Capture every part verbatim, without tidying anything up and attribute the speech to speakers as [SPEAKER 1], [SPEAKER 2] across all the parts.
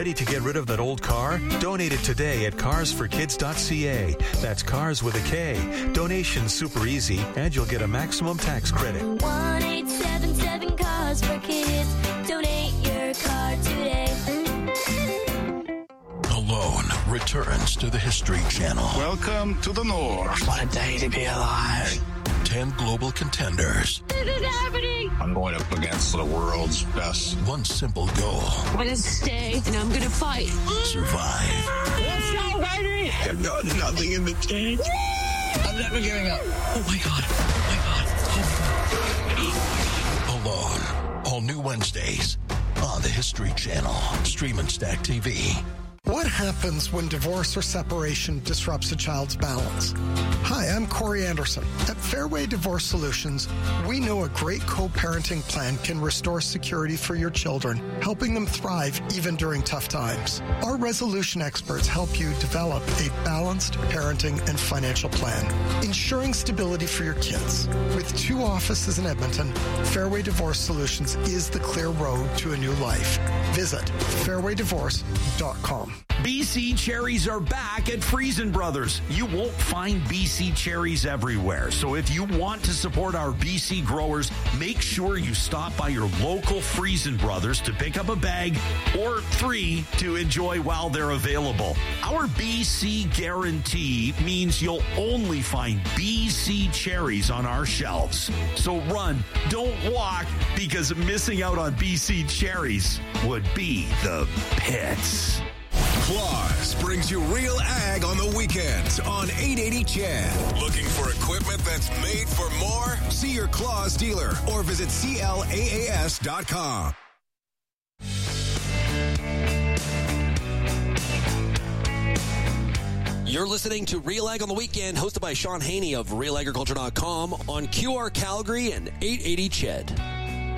[SPEAKER 1] Ready to get rid of that old car? Donate it today at cars for kids dot c a. That's cars with a K. Donation's super easy, and you'll get a maximum tax credit.
[SPEAKER 2] one eight seven seven Cars for Kids. Donate your car today.
[SPEAKER 3] Alone returns to the History Channel.
[SPEAKER 4] Welcome to the North.
[SPEAKER 5] What a day to be alive.
[SPEAKER 3] Ten global contenders.
[SPEAKER 2] This is happening.
[SPEAKER 4] I'm going up against the world's best.
[SPEAKER 3] One simple goal.
[SPEAKER 2] I'm going to stay, and I'm going to fight.
[SPEAKER 3] Survive.
[SPEAKER 5] Let's go, baby!
[SPEAKER 4] I've got nothing in the tank.
[SPEAKER 5] I'm never giving up.
[SPEAKER 3] Oh, my God. Oh, my God. Alone. All new Wednesdays on the History Channel. Stream and Stack T V.
[SPEAKER 6] What happens when divorce or separation disrupts a child's balance? Hi, I'm Corey Anderson. At Fairway Divorce Solutions, we know a great co-parenting plan can restore security for your children, helping them thrive even during tough times. Our resolution experts help you develop a balanced parenting and financial plan, ensuring stability for your kids. With two offices in Edmonton, Fairway Divorce Solutions is the clear road to a new life. Visit fairway divorce dot com.
[SPEAKER 7] B C cherries are back at Friesen Brothers. You won't find B C cherries everywhere. So if you want to support our B C growers, make sure you stop by your local Friesen Brothers to pick up a bag or three to enjoy while they're available. Our B C guarantee means you'll only find B C cherries on our shelves. So run, don't walk, because missing out on B C cherries would be the pits.
[SPEAKER 8] Claus brings you Real Ag on the weekends on eight eighty C H E D. Looking for equipment that's made for more? See your Claus dealer or visit C L A A S dot com.
[SPEAKER 9] You're listening to Real Ag on the Weekend, hosted by Sean Haney of real agriculture dot com on Q R Calgary and eight eighty C H E D.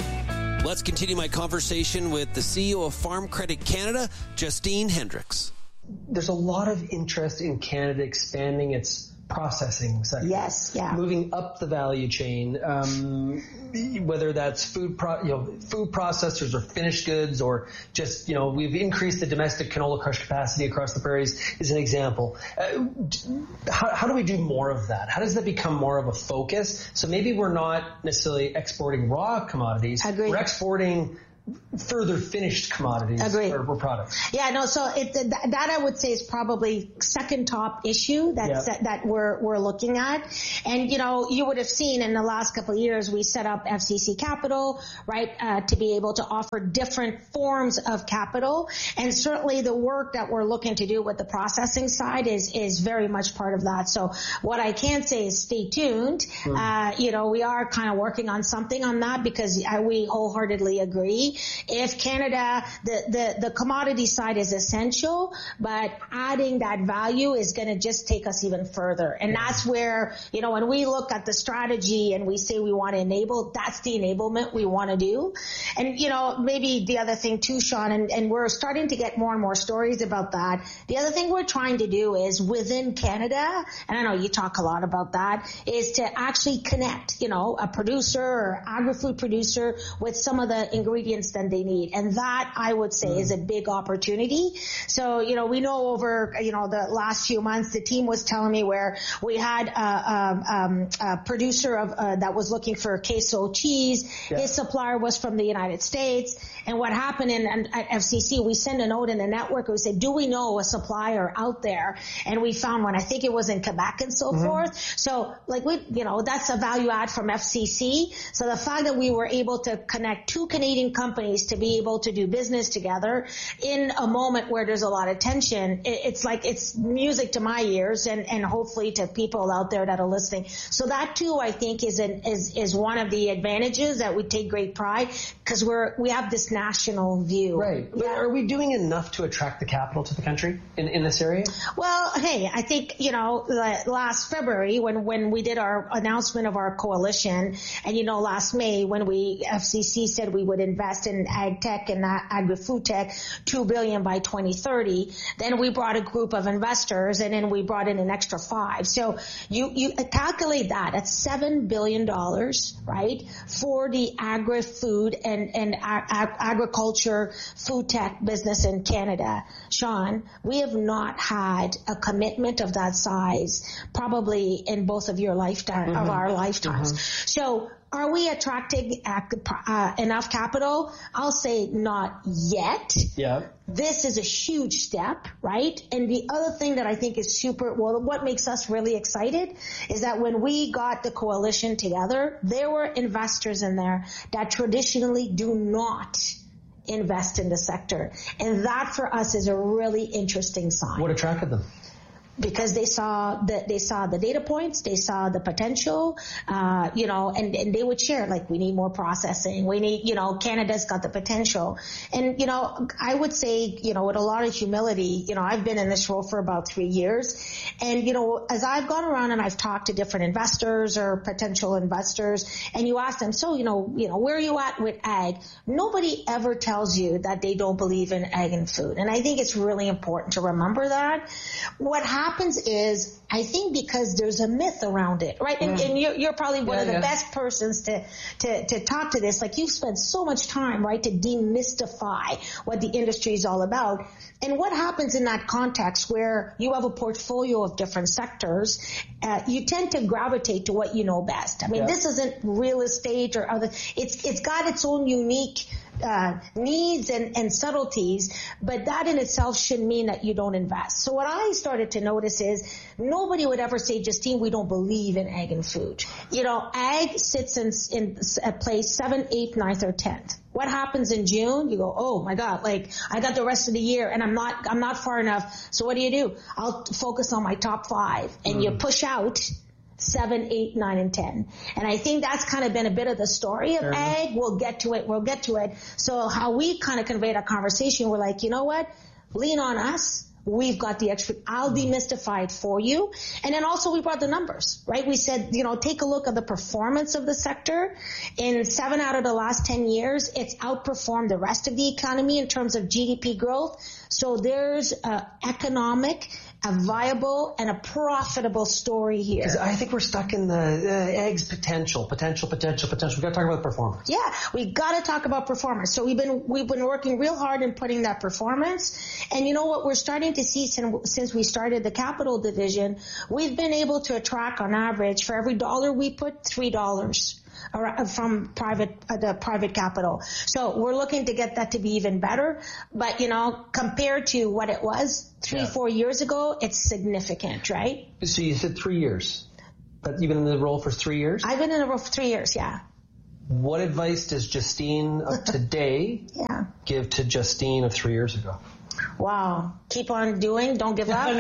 [SPEAKER 9] Let's continue my conversation with the C E O of Farm Credit Canada, Justine Hendricks.
[SPEAKER 10] There's a lot of interest in Canada expanding its processing sector.
[SPEAKER 11] Yes, yeah.
[SPEAKER 10] Moving up the value chain, um, whether that's food, pro, you know, food processors or finished goods, or just, you know, we've increased the domestic canola crush capacity across the prairies is an example. Uh, how, how do we do more of that? How does that become more of a focus? So maybe we're not necessarily exporting raw commodities.
[SPEAKER 11] Agreed.
[SPEAKER 10] We're exporting further finished commodities
[SPEAKER 11] Agreed.
[SPEAKER 10] or, or products.
[SPEAKER 11] Yeah, no, so it, that, that I would say is probably second top issue that's,
[SPEAKER 10] Yeah.
[SPEAKER 11] that, that we're, we're looking at. And, you know, you would have seen in the last couple of years, we set up F C C Capital, right, uh, to be able to offer different forms of capital. And certainly the work that we're looking to do with the processing side is, is very much part of that. So what I can say is stay tuned. Mm. Uh, you know, we are kind of working on something on that, because I, we wholeheartedly agree. If Canada, the, the, the commodity side is essential, but adding that value is going to just take us even further. And that's where, you know, when we look at the strategy and we say we want to enable, that's the enablement we want to do. And, you know, maybe the other thing too, Sean, and, and we're starting to get more and more stories about that. The other thing we're trying to do is within Canada, and I know you talk a lot about that, is to actually connect, you know, a producer or agri-food producer with some of the ingredients that they need. And that, I would say, mm. is a big opportunity. So, you know, we know over, you know, the last few months, the team was telling me where we had a, a, um, a producer of uh, that was looking for queso cheese. Yeah. His supplier was from the United States. And what happened in, in at F C C, we sent a note in the network. We said, do we know a supplier out there? And we found one. I think it was in Quebec and so mm-hmm. forth. So, like, we, you know, that's a value add from F C C. So the fact that we were able to connect two Canadian companies to be able to do business together in a moment where there's a lot of tension, it, it's like, it's music to my ears, and, and hopefully to people out there that are listening. So that too, I think, is an, is, is one of the advantages that we take great pride, because we're, we have this national view.
[SPEAKER 10] Right. But are we doing enough to attract the capital to the country in, in this area?
[SPEAKER 11] Well, hey, I think, you know, last February when, when we did our announcement of our coalition, and, you know, last May when we, F C C said we would invest invest in ag tech and agri-food tech, two billion dollars by twenty thirty. Then we brought a group of investors, and then we brought in an extra five. So you, you calculate that at seven billion dollars, right, for the agri-food and, and ag- agriculture food tech business in Canada. Sean, we have not had a commitment of that size probably in both of your lifetime, mm-hmm. of our lifetimes. Mm-hmm. So are we attracting uh, enough capital? I'll say not yet.
[SPEAKER 10] Yeah.
[SPEAKER 11] This is a huge step, right? And the other thing that I think is super, well, what makes us really excited is that when we got the coalition together, there were investors in there that traditionally do not invest in the sector. And that for us is a really interesting sign.
[SPEAKER 10] What attracted them?
[SPEAKER 11] Because they saw the they saw the data points, they saw the potential, uh, you know, and, and they would share, like, we need more processing, we need, you know, Canada's got the potential. And, you know, I would say, you know, with a lot of humility, you know, I've been in this role for about three years. And, you know, as I've gone around and I've talked to different investors or potential investors, and you ask them, so, you know, you know, where are you at with ag? Nobody ever tells you that they don't believe in ag and food. And I think it's really important to remember that. What happens happens is, I think because there's a myth around it, right? And, and you're, you're probably one yeah, of the yeah. best persons to, to, to talk to this. Like, you've spent so much time, right, to demystify what the industry is all about. And what happens in that context where you have a portfolio of different sectors, uh, you tend to gravitate to what you know best. I mean, yeah. this isn't real estate or other, it's, it's got its own unique Uh, needs and, and subtleties, but that in itself shouldn't mean that you don't invest. So what I started to notice is nobody would ever say, Justine, we don't believe in ag and food. You know, ag sits in, in a place seventh, eighth, ninth, or tenth. What happens in June? You go, oh my God, like, I got the rest of the year and I'm not, I'm not far enough. So what do you do? I'll focus on my top five, and mm. you push out seven, eight, nine, and ten. And I think that's kind of been a bit of the story of sure. ag. We'll get to it. We'll get to it. So how we kind of conveyed our conversation, we're like, you know what? Lean on us. We've got the extra. I'll demystify it for you. And then also we brought the numbers, right? We said, you know, take a look at the performance of the sector. In seven out of the last ten years, it's outperformed the rest of the economy in terms of G D P growth. So there's a economic, a viable, and a profitable story here.
[SPEAKER 10] Because I think we're stuck in the uh, eggs potential, potential, potential, potential. We've got to talk about performance.
[SPEAKER 11] Yeah, we got to talk about performance. So we've been we've been working real hard in putting that performance. And you know what we're starting to see since, since we started the capital division, we've been able to attract on average, for every dollar we put, three dollars. From private, uh, the private capital. So we're looking to get that to be even better. But, you know, compared to what it was three, yeah. four years ago, it's significant, right?
[SPEAKER 10] So you said three years, but you've been in the role for three years?
[SPEAKER 11] I've been in the role for three years, yeah.
[SPEAKER 10] What advice does Justine of today
[SPEAKER 11] yeah.
[SPEAKER 10] give to Justine of three years ago?
[SPEAKER 11] Wow. Keep on doing. Don't give up.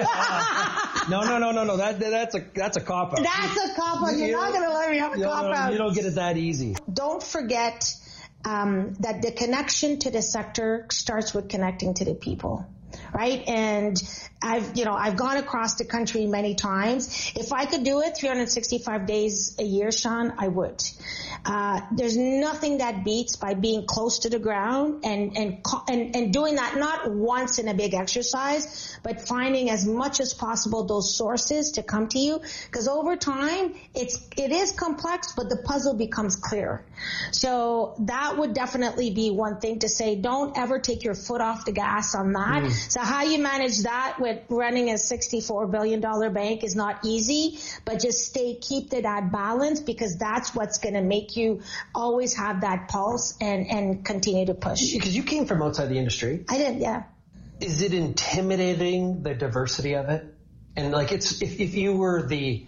[SPEAKER 10] no, no, no, no, no. That, that's a, that's a cop out.
[SPEAKER 11] That's a cop out. You're you not going to let me have a cop
[SPEAKER 10] no,
[SPEAKER 11] out.
[SPEAKER 10] You don't get it that easy.
[SPEAKER 11] Don't forget, um, that the connection to the sector starts with connecting to the people. Right? And I've, you know, I've gone across the country many times. If I could do it three hundred sixty-five days a year, Sean, I would. Uh, there's nothing that beats by being close to the ground and, and, and, and doing that not once in a big exercise, but finding as much as possible those sources to come to you. Because over time, it's, it is complex, but the puzzle becomes clear. So that would definitely be one thing to say. Don't ever take your foot off the gas on that. Mm. So how you manage that with running a sixty-four billion dollars bank is not easy, but just stay, keep to that balance, because that's what's going to make you always have that pulse and, and continue to push.
[SPEAKER 10] Because you came from outside the industry.
[SPEAKER 11] I did, yeah.
[SPEAKER 10] Is it intimidating, the diversity of it? And like, it's, if, if you were the,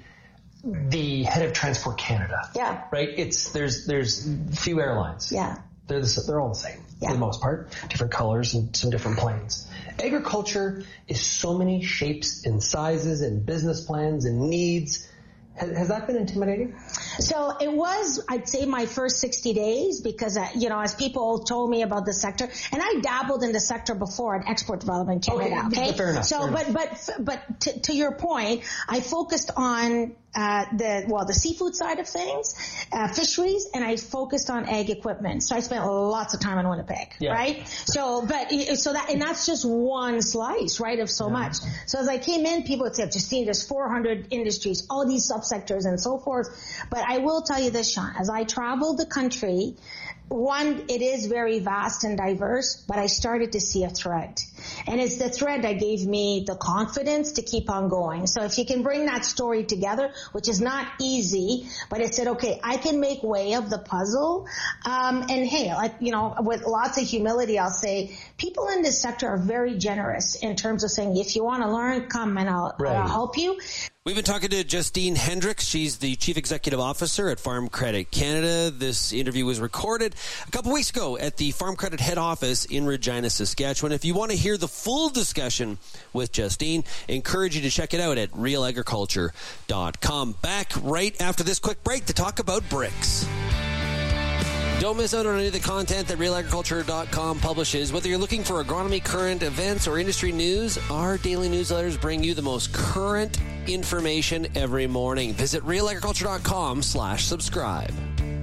[SPEAKER 10] the head of Transport Canada.
[SPEAKER 11] Yeah.
[SPEAKER 10] Right? It's, there's, there's few airlines.
[SPEAKER 11] Yeah.
[SPEAKER 10] They're the, they're all the same yeah. for the most part. Different colors and some different planes. Agriculture is so many shapes and sizes and business plans and needs. Has, has that been intimidating?
[SPEAKER 11] So it was, I'd say, my first sixty days because, uh, you know, as people told me about the sector, and I dabbled in the sector before at Export Development Canada. Okay,
[SPEAKER 10] okay? Fair enough.
[SPEAKER 11] So,
[SPEAKER 10] fair
[SPEAKER 11] but
[SPEAKER 10] enough.
[SPEAKER 11] but but to, to your point, I focused on uh, the, well, the seafood side of things, uh, fisheries, and I focused on ag equipment. So I spent lots of time in Winnipeg, yeah. right? So, but, so that, and that's just one slice, right, of so yeah. much. So as I came in, people would say, Justine, there's four hundred industries, all these subsectors and so forth. But I will tell you this, Sean, as I traveled the country, one, it is very vast and diverse, but I started to see a thread. And it's the thread that gave me the confidence to keep on going. So if you can bring that story together, which is not easy, but it said, okay, I can make way of the puzzle. Um, and hey, like, you know, with lots of humility, I'll say people in this sector are very generous in terms of saying, if you want to learn, come and I'll, right. I'll help you.
[SPEAKER 9] We've been talking to Justine Hendricks. She's the Chief Executive Officer at Farm Credit Canada. This interview was recorded a couple weeks ago at the Farm Credit head office in Regina, Saskatchewan. If you want to hear the full discussion with Justine, I encourage you to check it out at real agriculture dot com. Back right after this quick break to talk about bricks. Don't miss out on any of the content that real agriculture dot com publishes. Whether you're looking for agronomy, current events, or industry news, our daily newsletters bring you the most current information every morning. Visit real agriculture dot com slash subscribe.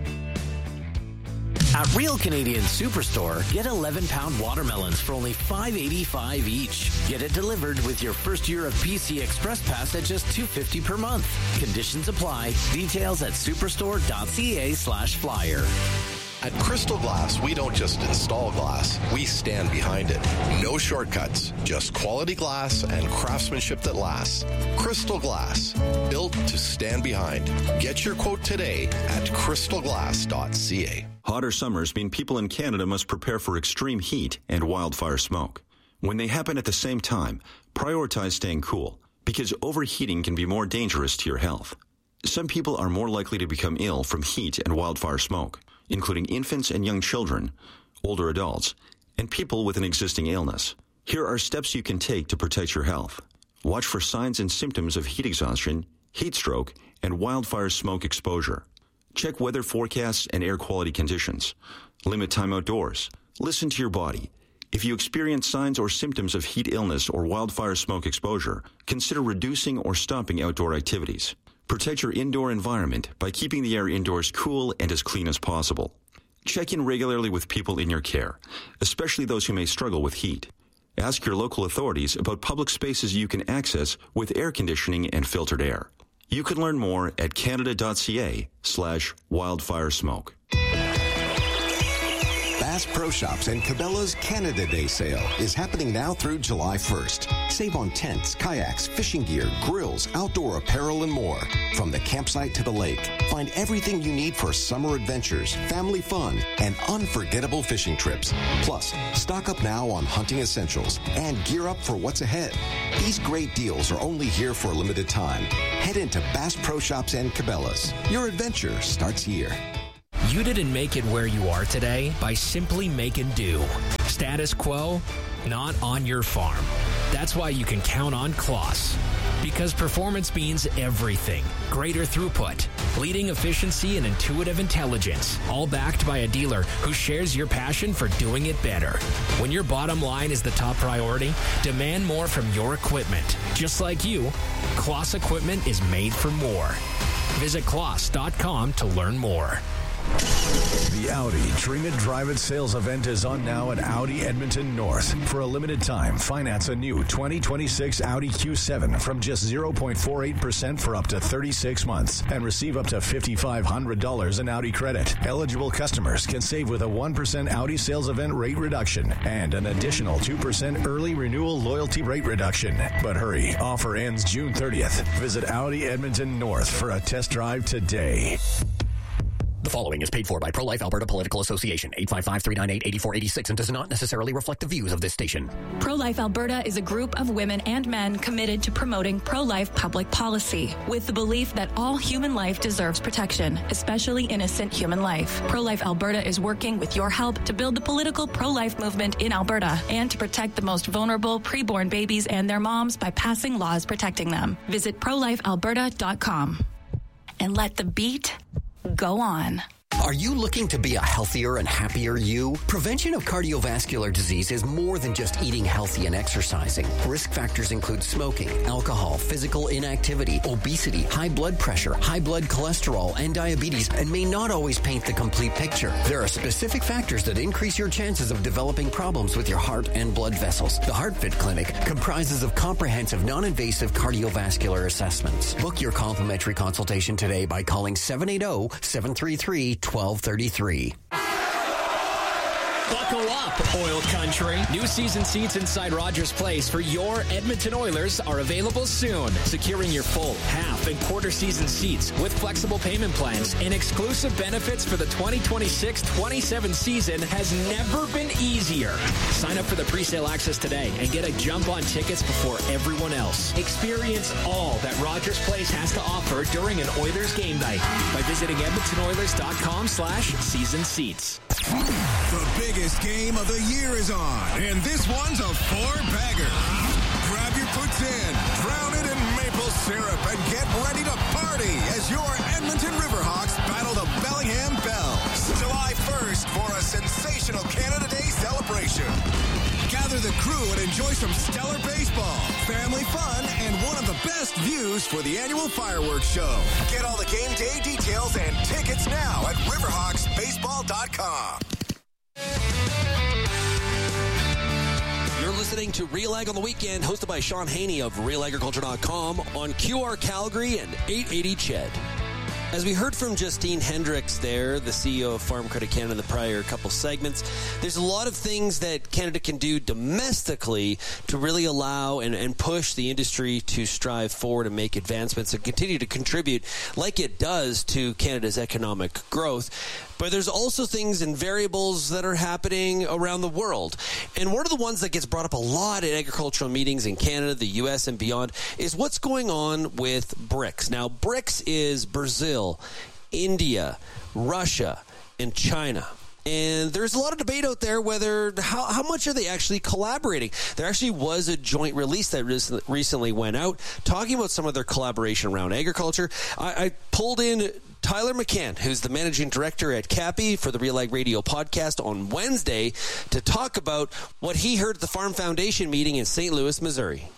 [SPEAKER 12] At Real Canadian Superstore, get eleven-pound watermelons for only five dollars and eighty-five cents each. Get it delivered with your first year of P C Express Pass at just two dollars and fifty cents per month. Conditions apply. Details at superstore.ca slash flyer.
[SPEAKER 13] At Crystal Glass, we don't just install glass, we stand behind it. No shortcuts, just quality glass and craftsmanship that lasts. Crystal Glass, built to stand behind. Get your quote today at crystal glass dot c a.
[SPEAKER 14] Hotter summers mean people in Canada must prepare for extreme heat and wildfire smoke. When they happen at the same time, prioritize staying cool, because overheating can be more dangerous to your health. Some people are more likely to become ill from heat and wildfire smoke, including infants and young children, older adults, and people with an existing illness. Here are steps you can take to protect your health. Watch for signs and symptoms of heat exhaustion, heat stroke, and wildfire smoke exposure. Check weather forecasts and air quality conditions. Limit time outdoors. Listen to your body. If you experience signs or symptoms of heat illness or wildfire smoke exposure, consider reducing or stopping outdoor activities. Protect your indoor environment by keeping the air indoors cool and as clean as possible. Check in regularly with people in your care, especially those who may struggle with heat. Ask your local authorities about public spaces you can access with air conditioning and filtered air. You can learn more at canada.ca slash wildfire smoke.
[SPEAKER 15] Bass Pro Shops and Cabela's Canada Day sale is happening now through July first. Save on tents, kayaks, fishing gear, grills, outdoor apparel, and more. From the campsite to the lake, find everything you need for summer adventures, family fun, and unforgettable fishing trips. Plus, stock up now on hunting essentials and gear up for what's ahead. These great deals are only here for a limited time. Head into Bass Pro Shops and Cabela's. Your adventure starts here.
[SPEAKER 16] You didn't make it where you are today by simply making do. Status quo, not on your farm. That's why you can count on Claas. Because performance means everything. Greater throughput, leading efficiency, and intuitive intelligence. All backed by a dealer who shares your passion for doing it better. When your bottom line is the top priority, demand more from your equipment. Just like you, Claas equipment is made for more. Visit claas dot com to learn more.
[SPEAKER 17] The Audi Dream It Drive It sales event is on now at Audi Edmonton North. For a limited time, finance a new twenty twenty-six Audi Q seven from just zero point four eight percent for up to thirty-six months and receive up to five thousand five hundred dollars in Audi credit. Eligible customers can save with a one percent Audi sales event rate reduction and an additional two percent early renewal loyalty rate reduction. But hurry, offer ends June thirtieth. Visit Audi Edmonton North for a test drive today.
[SPEAKER 18] The following is paid for by Pro-Life Alberta Political Association, eight five five, three nine eight, eight four eight six, and does not necessarily reflect the views of this station.
[SPEAKER 19] Pro-Life Alberta is a group of women and men committed to promoting pro-life public policy, with the belief that all human life deserves protection, especially innocent human life. Pro-Life Alberta is working with your help to build the political pro-life movement in Alberta and to protect the most vulnerable preborn babies and their moms by passing laws protecting them. Visit pro life alberta dot com and let the beat go on.
[SPEAKER 18] Are you looking to be a healthier and happier you? Prevention of cardiovascular disease is more than just eating healthy and exercising. Risk factors include smoking, alcohol, physical inactivity, obesity, high blood pressure, high blood cholesterol, and diabetes, and may not always paint the complete picture. There are specific factors that increase your chances of developing problems with your heart and blood vessels. The HeartFit Clinic comprises of comprehensive, non-invasive cardiovascular assessments. Book your complimentary consultation today by calling seven eight zero, seven three three, one two three three.
[SPEAKER 16] Buckle up, Oil Country. New season seats inside Rogers Place for your Edmonton Oilers are available soon. Securing your full, half, and quarter season seats with flexible payment plans and exclusive benefits for the twenty twenty-six twenty-seven season has never been easier. Sign up for the presale access today and get a jump on tickets before everyone else. Experience all that Rogers Place has to offer during an Oilers game night by visiting edmonton oilers dot com slash season seats.
[SPEAKER 8] The biggest game of the year is on, and this one's a four-bagger. Grab your puts in, drown it in maple syrup, and get ready to party as your Edmonton Riverhawks battle the Bellingham Bells. July first for a sensational Canada Day celebration. Gather the crew and enjoy some stellar baseball, family fun, and one of the best views for the annual fireworks show. Get all the game day details and tickets now at riverhawks baseball dot com.
[SPEAKER 9] You're listening to Real Ag on the Weekend, hosted by Sean Haney of real agriculture dot com on Q R Calgary and eight eighty C H E D. As we heard from Justine Hendricks there, the C E O of Farm Credit Canada in the prior couple segments, there's a lot of things that Canada can do domestically to really allow and, and push the industry to strive forward and make advancements and continue to contribute like it does to Canada's economic growth. But there's also things and variables that are happening around the world. And one of the ones that gets brought up a lot at agricultural meetings in Canada, the U S, and beyond is what's going on with BRICS. Now, BRICS is Brazil, India, Russia, and China. And there's a lot of debate out there whether how, how much are they actually collaborating. There actually was a joint release that recently went out talking about some of their collaboration around agriculture. I, I pulled in Tyler McCann, who's the managing director at C A P I for the Real Ag Radio podcast on Wednesday, to talk about what he heard at the Farm Foundation meeting in Saint Louis, Missouri.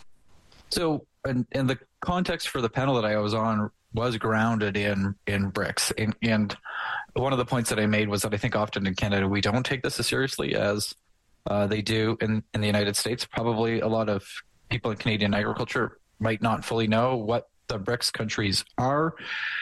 [SPEAKER 20] So, and, and the context for the panel that I was on was grounded in in BRICS, and, and one of the points that I made was that I think often in Canada we don't take this as seriously as uh, they do in, in the United States. Probably a lot of people in Canadian agriculture might not fully know what the BRICS countries are.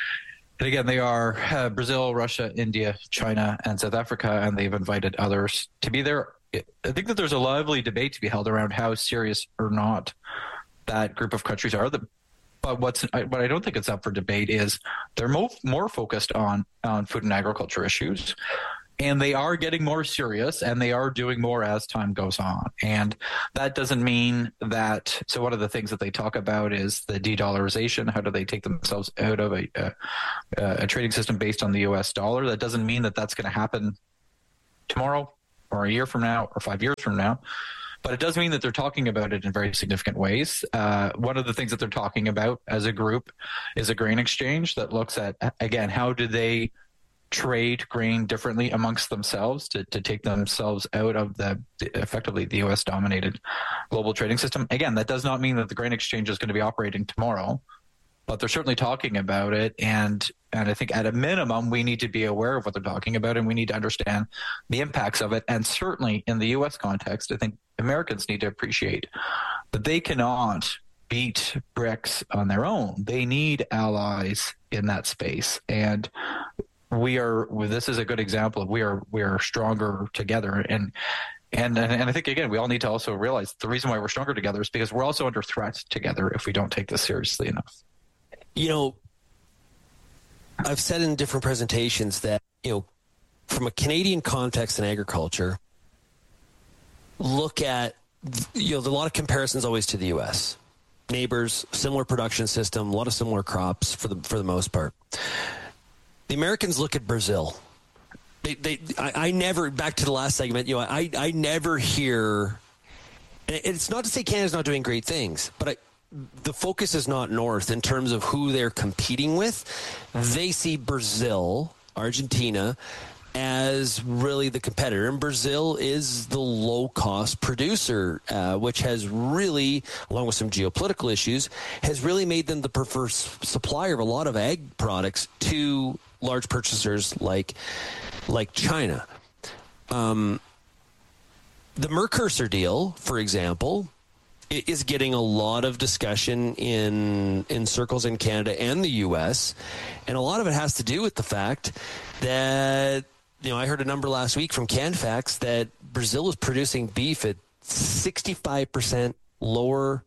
[SPEAKER 20] And again, they are uh, Brazil, Russia, India, China, and South Africa, and they've invited others to be there. I think that there's a lively debate to be held around how serious or not that group of countries are. The, but what's what I don't think it's up for debate is they're more, more focused on, on food and agriculture issues. And they are getting more serious, and they are doing more as time goes on. And that doesn't mean that. So one of the things that they talk about is the de-dollarization. How do they take themselves out of a, a, a trading system based on the U S dollar? That doesn't mean that that's going to happen tomorrow or a year from now or five years from now. But it does mean that they're talking about it in very significant ways. Uh, one of the things that they're talking about as a group is a grain exchange that looks at, again, how do they trade grain differently amongst themselves to, to take themselves out of the effectively the U S dominated global trading system. Again, that does not mean that the grain exchange is going to be operating tomorrow, but they're certainly talking about it. And, and I think at a minimum, we need to be aware of what they're talking about, and we need to understand the impacts of it. And certainly in the U S context, I think Americans need to appreciate that they cannot beat BRICS on their own. They need allies in that space. And we are, this is a good example of we are, we are stronger together. And, and, and I think, again, we all need to also realize the reason why we're stronger together is because we're also under threat together if we don't take this seriously enough.
[SPEAKER 9] You know, I've said in different presentations that, you know, from a Canadian context in agriculture, look at, you know, there's a lot of comparisons always to the U S. Neighbors, similar production system, a lot of similar crops for the, for the most part. The Americans look at Brazil. They, they, I, I never, back to the last segment, you know, I, I never hear, and it's not to say Canada's not doing great things, but I, the focus is not north in terms of who they're competing with. They see Brazil Argentina as really the competitor. And Brazil is the low-cost producer, uh, which has really, along with some geopolitical issues, has really made them the preferred supplier of a lot of ag products to large purchasers like like China. Um, the Mercosur deal, for example, is getting a lot of discussion in in circles in Canada and the U S, and a lot of it has to do with the fact that, you know, I heard a number last week from CanFax that Brazil is producing beef at sixty-five percent lower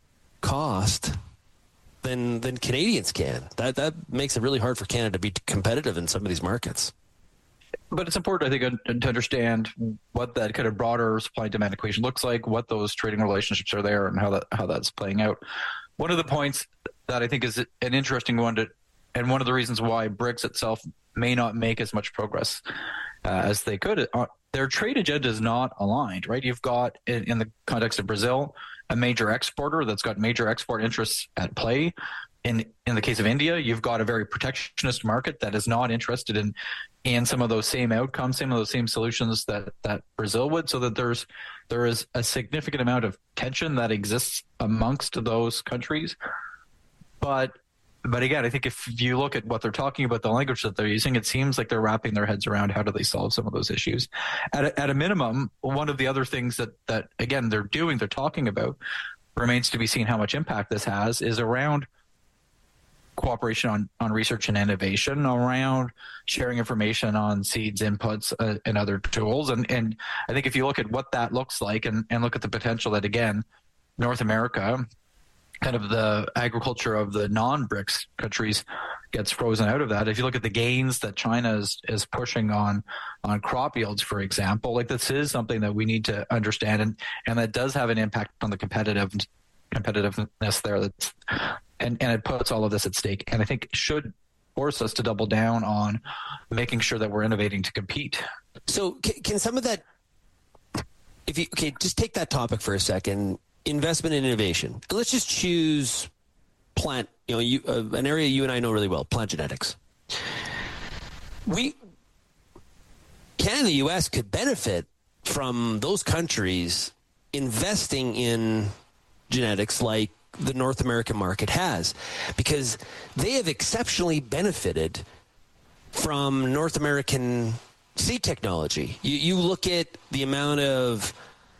[SPEAKER 9] cost than than Canadians can. That that makes it really hard for Canada to be competitive in some of these markets.
[SPEAKER 20] But it's important, I think, to understand what that kind of broader supply and demand equation looks like, what those trading relationships are there, and how that how that's playing out. One of the points that I think is an interesting one, to, and one of the reasons why BRICS itself may not make as much progress uh, as they could, uh, their trade agenda is not aligned, right? You've got, in, in the context of Brazil, a major exporter that's got major export interests at play. In in the case of India, you've got a very protectionist market that is not interested in in some of those same outcomes, some of those same solutions that, that Brazil would. So that there's there is a significant amount of tension that exists amongst those countries. But but again, I think if you look at what they're talking about, the language that they're using, it seems like they're wrapping their heads around how do they solve some of those issues. At a, at a minimum, one of the other things that that again they're doing, they're talking about, remains to be seen how much impact this has, is around cooperation on, on research and innovation, around sharing information on seeds, inputs, uh, and other tools. And and I think if you look at what that looks like and, and look at the potential that, again, North America, kind of the agriculture of the non-BRICS countries, gets frozen out of that. If you look at the gains that China is, is pushing on on crop yields, for example, like this is something that we need to understand, and, and that does have an impact on the competitive competitiveness there. That's And, and it puts all of this at stake, and I think it should force us to double down on making sure that we're innovating to compete.
[SPEAKER 9] So can, can some of that, if you, okay, just take that topic for a second, investment in innovation. Let's just choose plant, you know, you, uh, an area you and I know really well, plant genetics. We, Canada and the U S could benefit from those countries investing in genetics like the North American market has, because they have exceptionally benefited from North American seed technology. You, you look at the amount of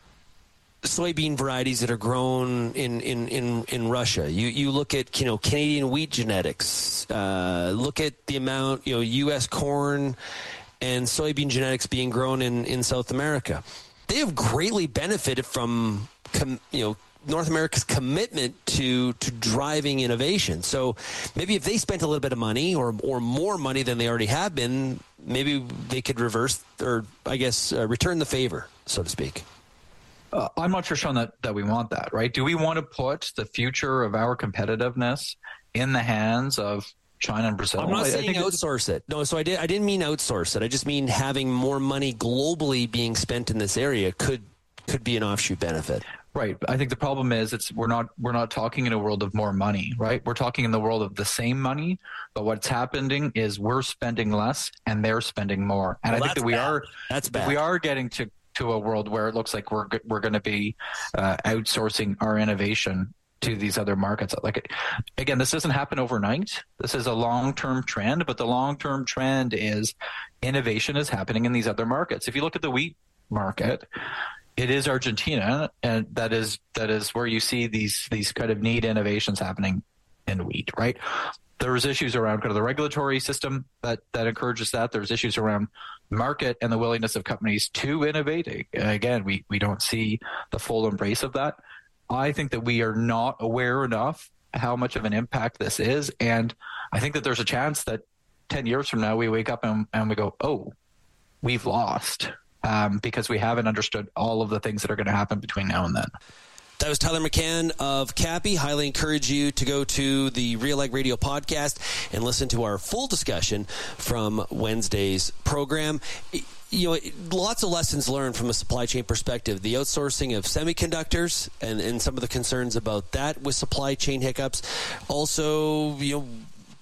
[SPEAKER 9] soybean varieties that are grown in, in, in, in Russia. You you look at, you know, Canadian wheat genetics. Uh, look at the amount, you know, U S corn and soybean genetics being grown in, in South America. They have greatly benefited from, com, you know, North America's commitment to to driving innovation. So maybe if they spent a little bit of money or or more money than they already have been, maybe they could reverse or I guess uh, return the favor, so to speak.
[SPEAKER 20] Uh, I'm not sure, Sean, that, that we want that, right? Do we want to put the future of our competitiveness in the hands of China and Brazil?
[SPEAKER 9] I'm not
[SPEAKER 20] I,
[SPEAKER 9] saying
[SPEAKER 20] I think
[SPEAKER 9] outsource it. No, so I did I didn't mean outsource it. I just mean having more money globally being spent in this area could could be an offshoot benefit.
[SPEAKER 20] Right. I think the problem is it's we're not we're not talking in a world of more money, right? We're talking in the world of the same money, but what's happening is we're spending less and they're spending more. And
[SPEAKER 9] well,
[SPEAKER 20] I think that we
[SPEAKER 9] bad.
[SPEAKER 20] are
[SPEAKER 9] that's bad.
[SPEAKER 20] We are getting to, to a world where it looks like we're we're going to be uh, outsourcing our innovation to these other markets. Like, again, this doesn't happen overnight. This is a long-term trend, but the long-term trend is innovation is happening in these other markets. If you look at the wheat market, it is Argentina, and that is that is where you see these these kind of neat innovations happening in wheat, right? There's issues around kind of the regulatory system that, that encourages that. There's issues around market and the willingness of companies to innovate. Again, we, we don't see the full embrace of that. I think that we are not aware enough how much of an impact this is, and I think that there's a chance that ten years from now we wake up and, and we go, oh, we've lost. Um, because we haven't understood all of the things that are going to happen between now and then.
[SPEAKER 9] That was Tyler McCann of Cappy. Highly encourage you to go to the Real Ag Radio podcast and listen to our full discussion from Wednesday's program. You know, lots of lessons learned from a supply chain perspective. The outsourcing of semiconductors and, and some of the concerns about that with supply chain hiccups. Also, you know,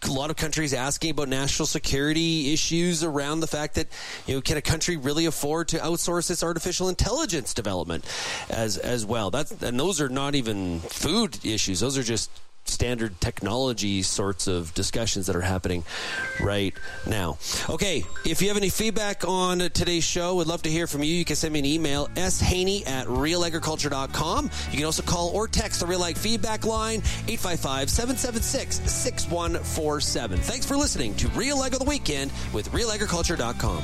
[SPEAKER 9] a lot of countries asking about national security issues around the fact that, you know, can a country really afford to outsource its artificial intelligence development as as well? That's, and those are not even food issues. Those are just standard technology sorts of discussions that are happening right now. Okay, if you have any feedback on today's show, we'd love to hear from you. You can send me an email, shaney at real agriculture dot com. You can also call or text the Real Ag feedback line, eight five five, seven seven six, six one four seven. Thanks for listening to Real Ag on the Weekend with real agriculture dot com.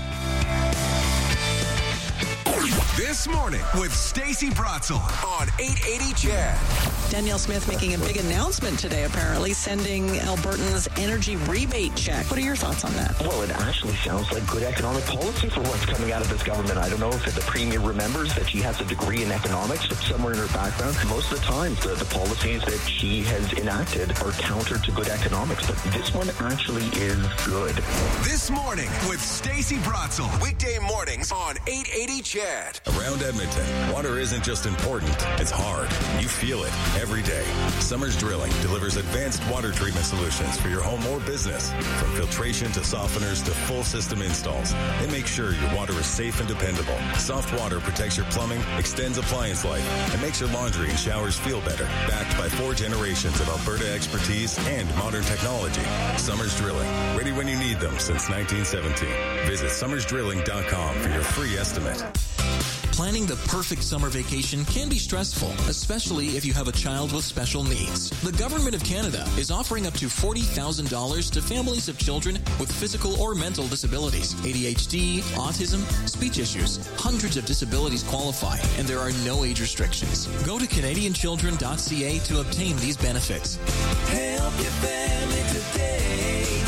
[SPEAKER 8] This morning with Stacey Bratzel on eight eighty C H E D.
[SPEAKER 21] Danielle Smith making a big announcement today, apparently, sending Albertans energy rebate check. What are your thoughts on that?
[SPEAKER 22] Well, it actually sounds like good economic policy for what's coming out of this government. I don't know if the Premier remembers that she has a degree in economics somewhere in her background. Most of the time, the, the policies that she has enacted are counter to good economics, but this one actually is good.
[SPEAKER 8] This morning with Stacey Bratzel. Weekday mornings on eight eighty C H E D.
[SPEAKER 23] Around Edmonton, water isn't just important, it's hard. You feel it every day. Summers Drilling delivers advanced water treatment solutions for your home or business. From filtration to softeners to full system installs, they make sure your water is safe and dependable. Soft water protects your plumbing, extends appliance life, and makes your laundry and showers feel better. Backed by four generations of Alberta expertise and modern technology. Summers Drilling, ready when you need them since nineteen seventeen. Visit summers drilling dot com for your free estimate.
[SPEAKER 24] Planning the perfect summer vacation can be stressful, especially if you have a child with special needs. The Government of Canada is offering up to forty thousand dollars to families of children with physical or mental disabilities, A D H D, autism, speech issues. Hundreds of disabilities qualify, and there are no age restrictions. Go to canadian children dot c a to obtain these benefits.
[SPEAKER 25] Help your family today.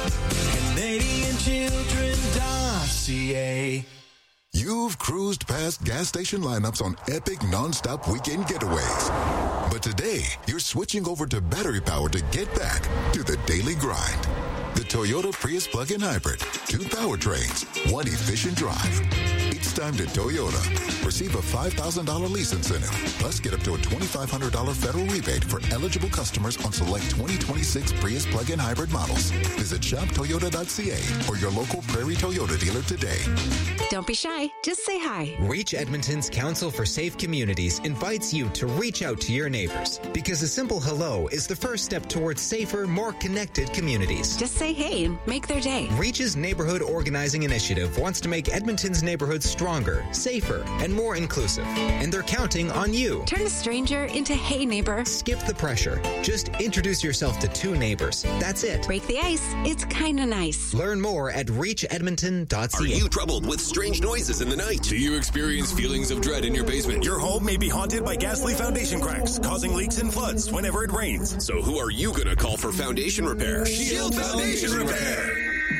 [SPEAKER 25] canadian children dot c a.
[SPEAKER 26] You've cruised past gas station lineups on epic non-stop weekend getaways. But today, you're switching over to battery power to get back to the daily grind. The Toyota Prius plug-in hybrid. Two powertrains, one efficient drive. It's time to Toyota. Receive a five thousand dollars lease incentive. Plus, get up to a twenty-five hundred dollars federal rebate for eligible customers on select twenty twenty-six Prius plug-in hybrid models. Visit shop toyota dot c a or your local Prairie Toyota dealer today.
[SPEAKER 27] Don't be shy. Just say hi.
[SPEAKER 28] Reach Edmonton's Council for Safe Communities invites you to reach out to your neighbors because a simple hello is the first step towards safer, more connected communities.
[SPEAKER 27] Just say hey and make their day.
[SPEAKER 28] Reach's Neighborhood Organizing Initiative wants to make Edmonton's neighborhoods stronger, safer, and more inclusive. And they're counting on you.
[SPEAKER 27] Turn a stranger into hey neighbor.
[SPEAKER 28] Skip the pressure. Just introduce yourself to two neighbors. That's it.
[SPEAKER 27] Break the ice. It's kind of nice.
[SPEAKER 28] Learn more at reach edmonton dot c a.
[SPEAKER 29] Are you troubled with strange noises in the night? Do you experience feelings of dread in your basement?
[SPEAKER 30] Your home may be haunted by ghastly foundation cracks, causing leaks and floods whenever it rains.
[SPEAKER 29] So who are you going to call for foundation repair?
[SPEAKER 30] Shield Foundation Repair.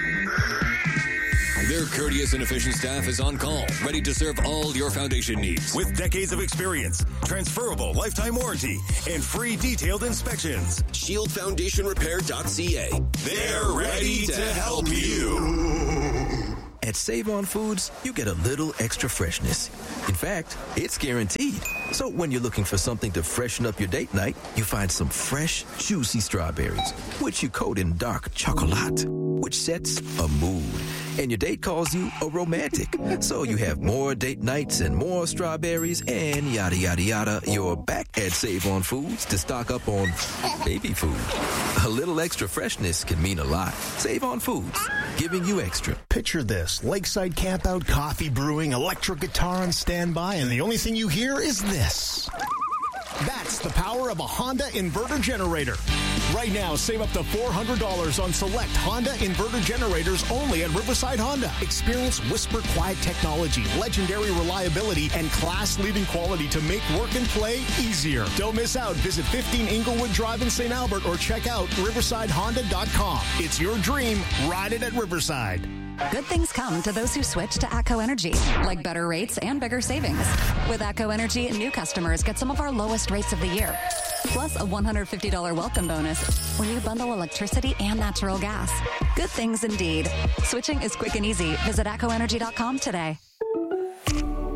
[SPEAKER 29] Their courteous and efficient staff is on call, ready to serve all your foundation needs.
[SPEAKER 30] With decades of experience, transferable lifetime warranty, and free detailed inspections.
[SPEAKER 29] shield foundation repair dot c a.
[SPEAKER 30] They're ready to help you.
[SPEAKER 31] At Save On Foods, you get a little extra freshness. In fact, it's guaranteed. So when you're looking for something to freshen up your date night, you find some fresh, juicy strawberries, which you coat in dark chocolate, which sets a mood. And your date calls you a romantic. So you have more date nights and more strawberries and yada, yada, yada. You're back at Save On Foods to stock up on baby food. A little extra freshness can mean a lot. Save On Foods, giving you extra.
[SPEAKER 32] Picture this. Lakeside campout, coffee brewing, electric guitar on standby, and the only thing you hear is this. That's the power of a Honda inverter generator. Right now, save up to four hundred dollars on select Honda inverter generators only at Riverside Honda. Experience whisper quiet technology, legendary reliability, and class-leading quality to make work and play easier. Don't miss out. Visit fifteen Inglewood Drive in Saint Albert or check out riverside honda dot com. It's your dream. Ride it at Riverside.
[SPEAKER 33] Good things come to those who switch to ATCO Energy, like better rates and bigger savings. With ATCO Energy, new customers get some of our lowest rates of the year, plus a one hundred fifty dollars welcome bonus when you bundle electricity and natural gas. Good things indeed. Switching is quick and easy. Visit A T C O energy dot com today.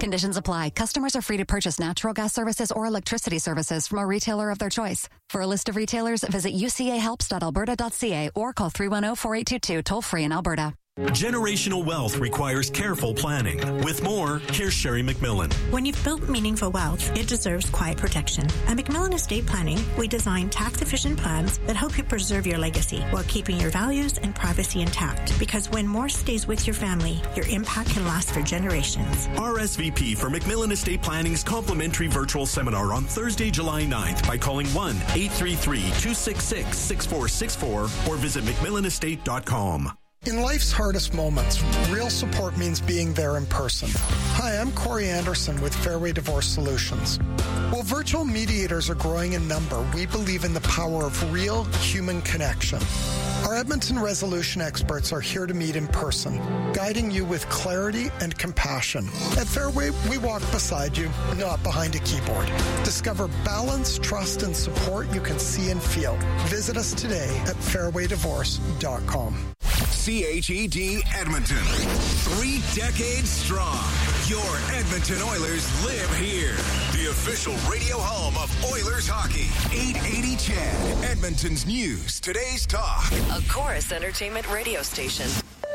[SPEAKER 33] Conditions apply. Customers are free to purchase natural gas services or electricity services from a retailer of their choice. For a list of retailers, visit u c a helps dot alberta dot c a or call three one zero, four eight two two, toll free in Alberta.
[SPEAKER 1] Generational wealth requires careful planning. With more, here's Sherry McMillan.
[SPEAKER 2] When you've built meaningful wealth, it deserves quiet protection. At McMillan Estate Planning, we design tax-efficient plans that help you preserve your legacy while keeping your values and privacy intact. Because when more stays with your family, your impact can last for generations.
[SPEAKER 1] R S V P for McMillan Estate Planning's complimentary virtual seminar on Thursday, July ninth by calling one eight three three, two six six, six four six four or visit mcmillan estate dot com.
[SPEAKER 3] In life's hardest moments, real support means being there in person. Hi, I'm Corey Anderson with Fairway Divorce Solutions. While virtual mediators are growing in number, we believe in the power of real human connection. Our Edmonton resolution experts are here to meet in person, guiding you with clarity and compassion. At Fairway, we walk beside you, not behind a keyboard. Discover balance, trust, and support you can see and feel. Visit us today at fairway divorce dot com.
[SPEAKER 8] C H E D Edmonton. Three decades strong. Your Edmonton Oilers live here. The official radio home of Oilers hockey. eight eighty C H E D. Edmonton's news. Today's talk.
[SPEAKER 4] A Chorus Entertainment radio station.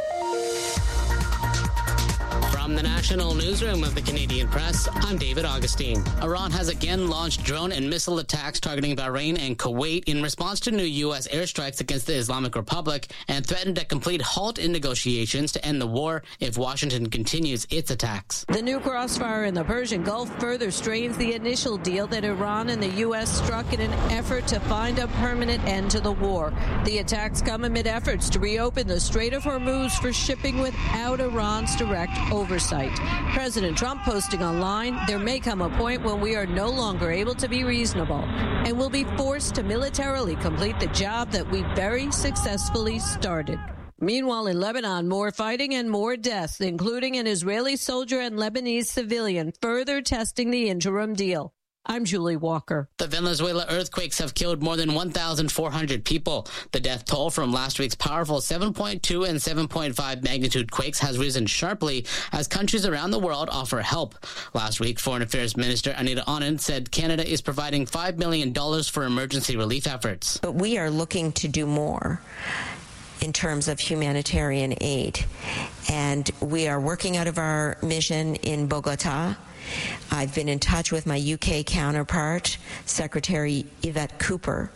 [SPEAKER 5] From the National Newsroom of the Canadian Press, I'm David Augustine. Iran has again launched drone and missile attacks targeting Bahrain and Kuwait in response to new U S airstrikes against the Islamic Republic and threatened a complete halt in negotiations to end the war if Washington continues its attacks.
[SPEAKER 6] The new crossfire in the Persian Gulf further strains the initial deal that Iran and the U S struck in an effort to find a permanent end to the war. The attacks come amid efforts to reopen the Strait of Hormuz for shipping without Iran's direct oversight. President Trump posting online, there may come a point when we are no longer able to be reasonable and will be forced to militarily complete the job that we very successfully started. Meanwhile, in Lebanon, more fighting and more deaths, including an Israeli soldier and Lebanese civilian, further testing the interim deal. I'm Julie Walker.
[SPEAKER 5] The Venezuela earthquakes have killed more than one thousand four hundred people. The death toll from last week's powerful seven point two and seven point five magnitude quakes has risen sharply as countries around the world offer help. Last week, Foreign Affairs Minister Anita Anand said Canada is providing five million dollars for emergency relief efforts.
[SPEAKER 7] But we are looking to do more in terms of humanitarian aid. And we are working out of our mission in Bogota. I've been in touch with my U K counterpart, Secretary Yvette Cooper,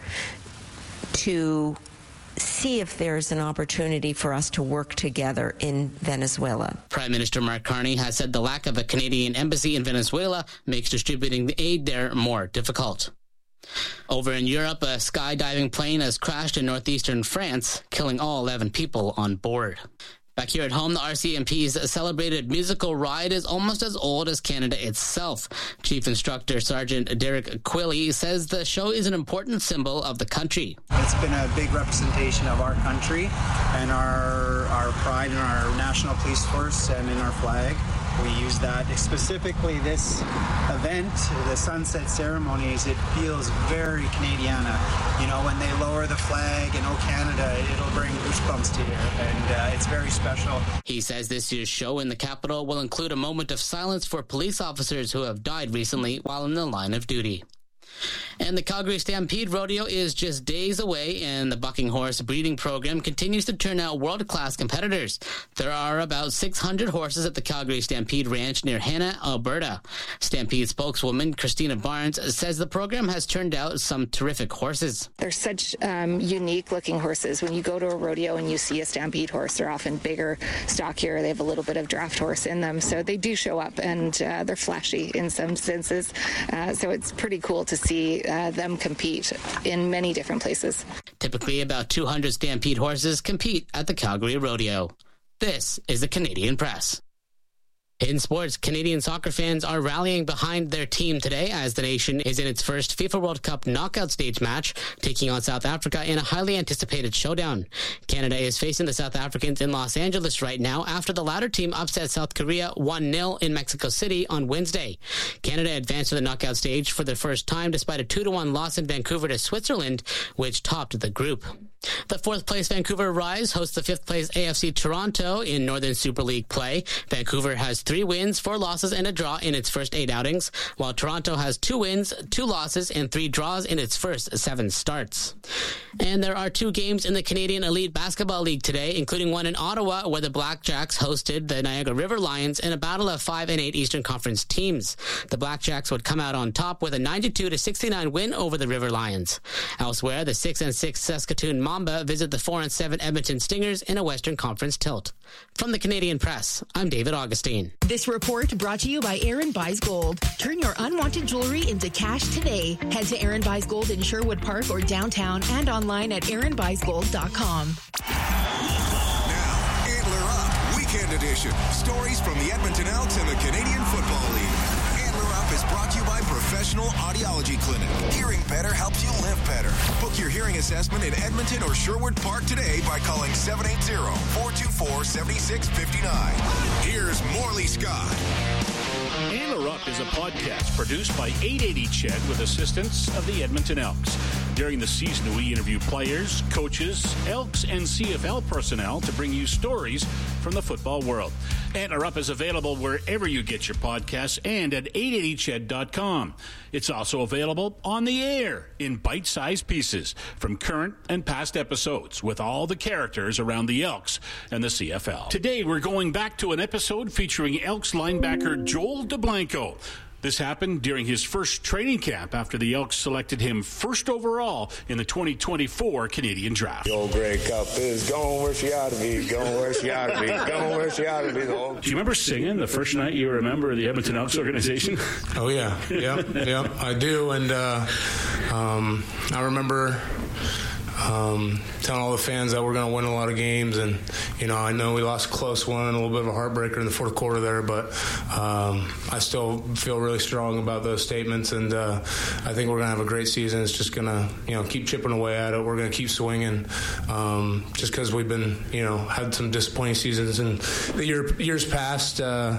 [SPEAKER 7] to see if there's an opportunity for us to work together in Venezuela.
[SPEAKER 5] Prime Minister Mark Carney has said the lack of a Canadian embassy in Venezuela makes distributing the aid there more difficult. Over in Europe, a skydiving plane has crashed in northeastern France, killing all eleven people on board. Back here at home, the R C M P's celebrated musical ride is almost as old as Canada itself. Chief Instructor Sergeant Derek Quilly says the show is an important symbol of the country.
[SPEAKER 10] It's been a big representation of our country and our our pride in our national police force and in our flag. We use that. Specifically, this event, the sunset ceremonies, it feels very Canadiana. You know, when they lower the flag in O Canada, it'll bring goosebumps to you, and uh, it's very special.
[SPEAKER 5] He says this year's show in the capital will include a moment of silence for police officers who have died recently while in the line of duty. And the Calgary Stampede Rodeo is just days away, and the bucking horse breeding program continues to turn out world-class competitors. There are about six hundred horses at the Calgary Stampede Ranch near Hanna, Alberta. Stampede spokeswoman Christina Barnes says the program has turned out some terrific horses.
[SPEAKER 11] They're such um, unique-looking horses. When you go to a rodeo and you see a Stampede horse, they're often bigger, stockier. They have a little bit of draft horse in them, so they do show up, and uh, they're flashy in some senses. Uh, so it's pretty cool to see uh, them compete in many different places.
[SPEAKER 5] Typically, about two hundred Stampede horses compete at the Calgary Rodeo. This is the Canadian Press. In sports, Canadian soccer fans are rallying behind their team today as the nation is in its first FIFA World Cup knockout stage match, taking on South Africa in a highly anticipated showdown. Canada is facing the South Africans in Los Angeles right now after the latter team upset South Korea one nil in Mexico City on Wednesday. Canada advanced to the knockout stage for the first time despite a two to one loss in Vancouver to Switzerland, which topped the group. The fourth place Vancouver Rise hosts the fifth place A F C Toronto in Northern Super League play. Vancouver has three wins, four losses, and a draw in its first eight outings, while Toronto has two wins, two losses, and three draws in its first seven starts. And there are two games in the Canadian Elite Basketball League today, including one in Ottawa where the Blackjacks hosted the Niagara River Lions in a battle of five and eight Eastern Conference teams. The Blackjacks would come out on top with a ninety-two to sixty-nine win over the River Lions. Elsewhere, the six and six Saskatoon Mamba visit the four and seven Edmonton Stingers in a Western Conference tilt. From the Canadian Press, I'm David Augustine.
[SPEAKER 9] This report brought to you by Aaron Buys Gold. Turn your unwanted jewelry into cash today. Head to Aaron Buys Gold in Sherwood Park or downtown and online at aaron buys gold dot com.
[SPEAKER 8] Now, Antler Up, Weekend Edition. Stories from the Edmonton Elks and the Canadian Football League. Is brought to you by Professional Audiology Clinic. Hearing better helps you live better. Book your hearing assessment in Edmonton or Sherwood Park today by calling seven eight zero, four two four, seven six five nine. Here's Morley Scott.
[SPEAKER 12] Antler Up is a podcast produced by eight eighty C H E D with assistance of the Edmonton Elks. During the season, we interview players, coaches, Elks, and C F L personnel to bring you stories from the football world. Antler Up is available wherever you get your podcasts and at eight eighty C H E D dot com. It's also available on the air in bite-sized pieces from current and past episodes with all the characters around the Elks and the C F L. Today, we're going back to an episode featuring Elks linebacker Joel DeBlanco. This happened during his first training camp after the Elks selected him first overall in the twenty twenty-four Canadian Draft.
[SPEAKER 13] The old Grey Cup is going where she ought to be, going where she ought to be, going where she ought to be. The old...
[SPEAKER 12] Do you remember singing the first night you were a member of the Edmonton Elks organization?
[SPEAKER 14] Oh, yeah. Yep, yep, I do. And uh, um, I remember... Um, telling all the fans that we're going to win a lot of games, and you know, I know we lost a close one, a little bit of a heartbreaker in the fourth quarter there, but um, I still feel really strong about those statements, and uh, I think we're going to have a great season. It's just going to, you know, keep chipping away at it. We're going to keep swinging, um, just because we've been, you know, had some disappointing seasons in the year, years past. Uh,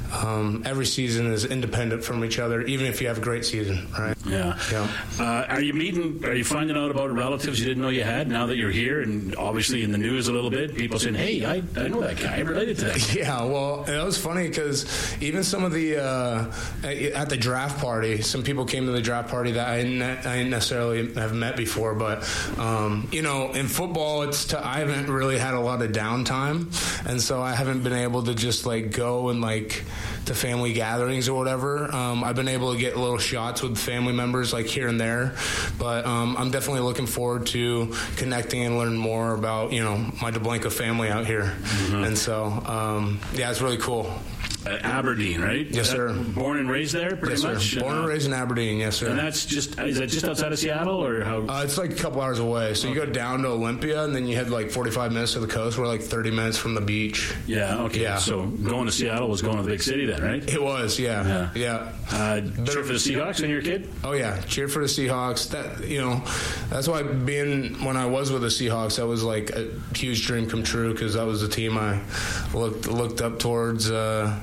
[SPEAKER 14] um, every season is independent from each other, even if you have a great season, right?
[SPEAKER 12] Yeah. Yeah. Uh, are you meeting? Are you finding out about relatives you didn't know you had now that you're here, and obviously in the news a little bit, people saying, hey, I, I know that guy, I related to that.
[SPEAKER 14] Yeah, well, it was funny because even some of the uh, at the draft party, some people came to the draft party that I didn't, I didn't necessarily have met before, but um, you know, in football, it's t- I haven't really had a lot of downtime, and so I haven't been able to just like go and like to family gatherings or whatever. Um, I've been able to get little shots with family members like here and there, but um, I'm definitely looking forward to connecting and learn more about, you know, my DeBlanco family out here. Mm-hmm. And so, um, yeah, it's really cool.
[SPEAKER 12] Uh, Aberdeen, right?
[SPEAKER 14] Yes, sir.
[SPEAKER 12] Born and raised there, pretty
[SPEAKER 14] yes,
[SPEAKER 12] much?
[SPEAKER 14] Sir. Born uh, and raised in Aberdeen, yes, sir.
[SPEAKER 12] And that's just, is that just outside of Seattle, or how?
[SPEAKER 14] Uh, it's like a couple hours away. So okay. You go down to Olympia, and then you head like forty-five minutes to the coast. We're like thirty minutes from the beach.
[SPEAKER 12] Yeah, okay. Yeah. So going to Seattle was going to the big city then, right?
[SPEAKER 14] It was, yeah. Yeah. yeah.
[SPEAKER 12] Uh, cheer for the Seahawks when you were a kid?
[SPEAKER 14] Oh, yeah. Cheer for the Seahawks. That, you know, that's why being, when I was with the Seahawks, that was like a huge dream come true, because that was the team I looked, looked up towards, uh,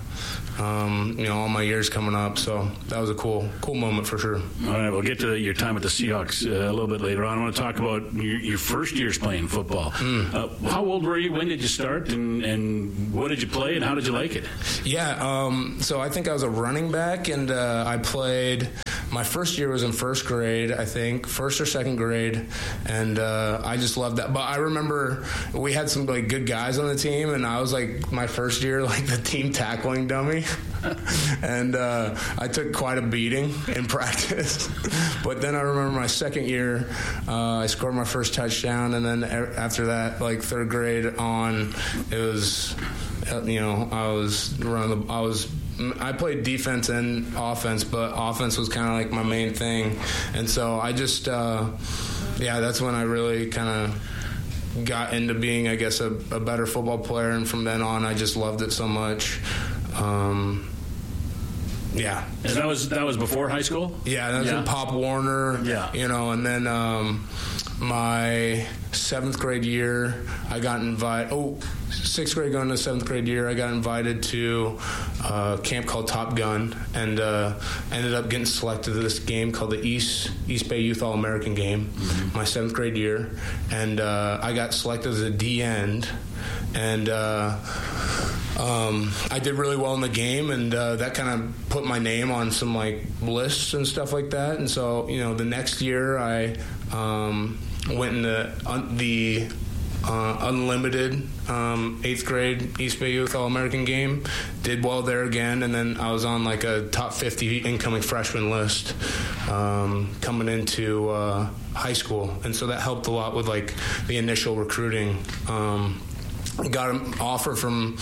[SPEAKER 14] Um, you know, all my years coming up, so that was a cool, cool moment for sure.
[SPEAKER 12] All right, we'll get to your time with the Seahawks uh, a little bit later on. I want to talk about your, your first years playing football. Mm. Uh, how old were you? When did you start? And, and what did you play? And how did you like it?
[SPEAKER 14] Yeah, um, so I think I was a running back, and uh, I played. My first year was in first grade, I think, first or second grade, and uh, I just loved that. But I remember we had some like good guys on the team, and I was like my first year like the team tackling dummy, and uh, I took quite a beating in practice. But then I remember my second year, uh, I scored my first touchdown, and then after that, like third grade on, it was, you know, I was running the, I was. I played defense and offense, but offense was kind of like my main thing. And so I just, uh, yeah, that's when I really kind of got into being, I guess, a, a better football player. And from then on, I just loved it so much. Um, Yeah.
[SPEAKER 12] And that was that was before high school?
[SPEAKER 14] Yeah, that was
[SPEAKER 12] yeah.
[SPEAKER 14] in Pop Warner.
[SPEAKER 12] Yeah.
[SPEAKER 14] You know, and then um, my seventh grade year, I got invited. Oh, sixth grade going to seventh grade year, I got invited to a camp called Top Gun, and uh, ended up getting selected to this game called the East East Bay Youth All American Game. Mm-hmm. My seventh grade year, and uh, I got selected as a D end, and. Uh, Um, I did really well in the game, and uh, that kind of put my name on some like lists and stuff like that. And so, you know, the next year I um, went in the un- the uh, unlimited um, eighth grade East Bay Youth All American game. Did well there again, and then I was on like a top fifty incoming freshman list um, coming into uh, high school, and so that helped a lot with like the initial recruiting. Um, got an offer from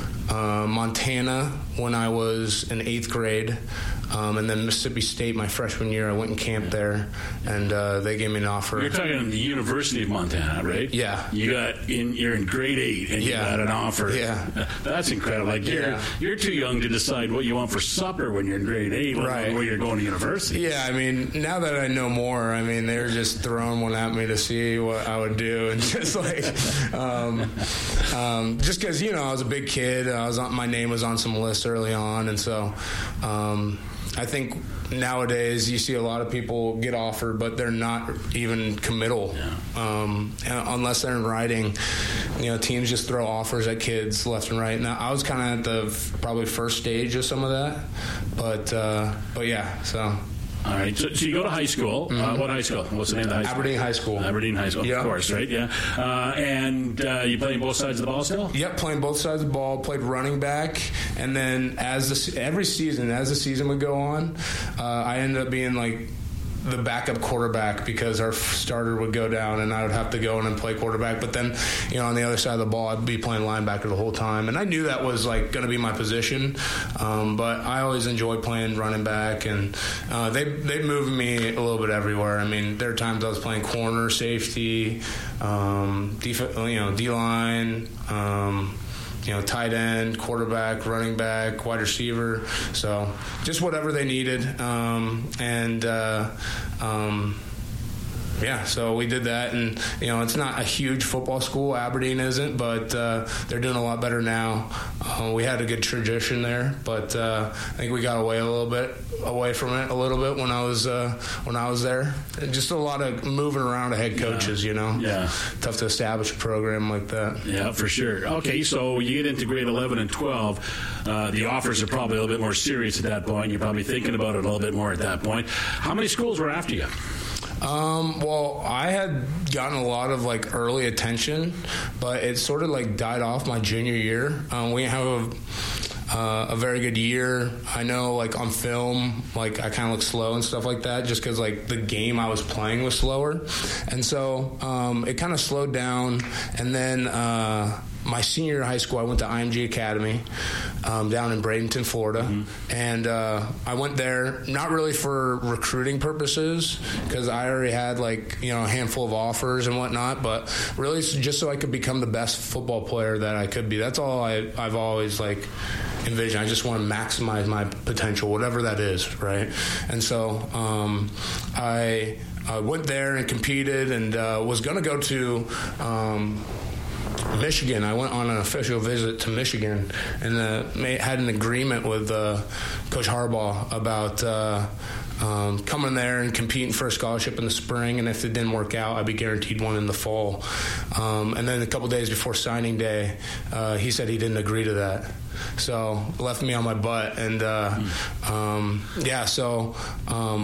[SPEAKER 14] uh, Montana when I was in eighth grade, um, and then Mississippi State my freshman year. I went and camped there, and uh, they gave me an offer.
[SPEAKER 12] You're talking the University of Montana, right?
[SPEAKER 14] Yeah.
[SPEAKER 12] You got in. You're in grade eight, and
[SPEAKER 14] yeah.
[SPEAKER 12] you got an offer.
[SPEAKER 14] Yeah.
[SPEAKER 12] That's incredible. Like you're
[SPEAKER 14] yeah.
[SPEAKER 12] you're too young to decide what you want for supper when you're in grade eight,
[SPEAKER 14] right?
[SPEAKER 12] Where you're going to university.
[SPEAKER 14] Yeah. I mean, now that I know more, I mean, they were just throwing one at me to see what I would do, and just like, um, um, just because you know I was a big kid, I was on, my name was on some lists early on, and so. Um, I think nowadays you see a lot of people get offered, but they're not even committal yeah. um, unless they're in writing. You know, teams just throw offers at kids left and right. Now, I was kind of at the probably first stage of some of that, but uh, but yeah, so.
[SPEAKER 12] All right, so, so you go to high school. Mm-hmm. Uh, what high school? What's the name of the high school?
[SPEAKER 14] Aberdeen High School.
[SPEAKER 12] Aberdeen High School,
[SPEAKER 14] yep.
[SPEAKER 12] Of course, right? Yeah. Uh, and uh, you playing both sides of the ball still?
[SPEAKER 14] Yep, playing both sides of the ball. Played running back, and then as the, every season, as the season would go on, uh, I ended up being like the backup quarterback because our starter would go down and I would have to go in and play quarterback. But then, you know, on the other side of the ball, I'd be playing linebacker the whole time. And I knew that was like going to be my position. Um, but I always enjoyed playing running back, and uh, they they moved me a little bit everywhere. I mean, there are times I was playing corner, safety, um, def- you know, D-line, um, you know, tight end, quarterback, running back, wide receiver. So just whatever they needed. Um, and, uh, um, yeah, so we did that. And, you know, it's not a huge football school. Aberdeen isn't, but uh, they're doing a lot better now. Uh, we had a good tradition there, but uh, I think we got away a little bit, away from it a little bit when I was uh, when I was there. Just a lot of moving around of head coaches,
[SPEAKER 12] yeah.
[SPEAKER 14] you know.
[SPEAKER 12] Yeah.
[SPEAKER 14] Tough to establish a program like that.
[SPEAKER 12] Yeah, for sure. Okay, so you get into grade eleven and twelve. Uh, the offers are probably a little bit more serious at that point. You're probably thinking about it a little bit more at that point. How many schools were after you?
[SPEAKER 14] Um, well, I had gotten a lot of like early attention, but it sort of like died off my junior year. Um, we have a, uh, a very good year. I know like on film, like I kind of look slow and stuff like that just because like the game I was playing was slower. And so um, it kind of slowed down. And then uh, my senior year of high school, I went to I M G Academy um, down in Bradenton, Florida. Mm-hmm. And uh, I went there not really for recruiting purposes because I already had like, you know, a handful of offers and whatnot, but really just so I could become the best football player that I could be. That's all I, I've always like envisioned. I just want to maximize my potential, whatever that is, right? And so um, I, I went there and competed and uh, was going to go to um, Michigan. I went on an official visit to Michigan and uh, made, had an agreement with uh, Coach Harbaugh about uh, um, coming there and competing for a scholarship in the spring, and if it didn't work out, I'd be guaranteed one in the fall. Um, and then a couple days before signing day, uh, he said he didn't agree to that. So left me on my butt, and uh, um, yeah. So um,